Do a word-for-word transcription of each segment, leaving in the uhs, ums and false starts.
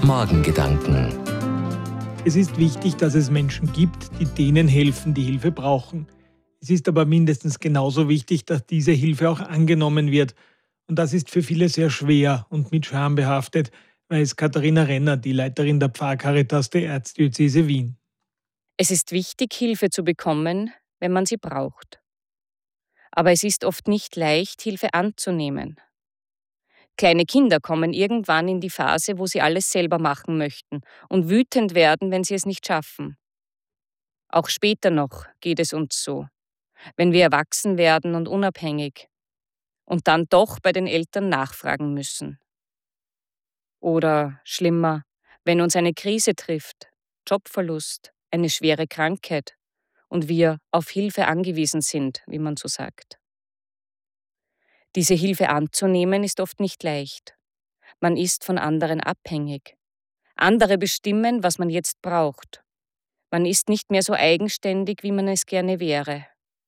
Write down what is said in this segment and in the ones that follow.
Morgengedanken. Es ist wichtig, dass es Menschen gibt, die denen helfen, die Hilfe brauchen. Es ist aber mindestens genauso wichtig, dass diese Hilfe auch angenommen wird. Und das ist für viele sehr schwer und mit Scham behaftet, weiß Katharina Renner, die Leiterin der Pfarrcaritas der Erzdiözese Wien. Es ist wichtig, Hilfe zu bekommen, wenn man sie braucht. Aber es ist oft nicht leicht, Hilfe anzunehmen. Kleine Kinder kommen irgendwann in die Phase, wo sie alles selber machen möchten und wütend werden, wenn sie es nicht schaffen. Auch später noch geht es uns so, wenn wir erwachsen werden und unabhängig und dann doch bei den Eltern nachfragen müssen. Oder schlimmer, wenn uns eine Krise trifft, Jobverlust, eine schwere Krankheit und wir auf Hilfe angewiesen sind, wie man so sagt. Diese Hilfe anzunehmen ist oft nicht leicht. Man ist von anderen abhängig. Andere bestimmen, was man jetzt braucht. Man ist nicht mehr so eigenständig, wie man es gerne wäre.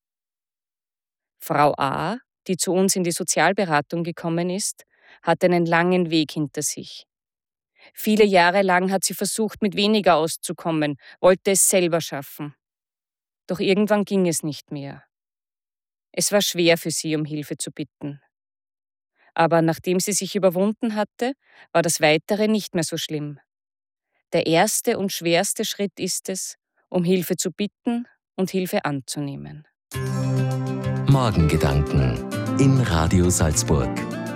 Frau A., die zu uns in die Sozialberatung gekommen ist, hat einen langen Weg hinter sich. Viele Jahre lang hat sie versucht, mit weniger auszukommen, wollte es selber schaffen. Doch irgendwann ging es nicht mehr. Es war schwer für sie, um Hilfe zu bitten. Aber nachdem sie sich überwunden hatte, war das Weitere nicht mehr so schlimm. Der erste und schwerste Schritt ist es, um Hilfe zu bitten und Hilfe anzunehmen. Morgengedanken in Radio Salzburg.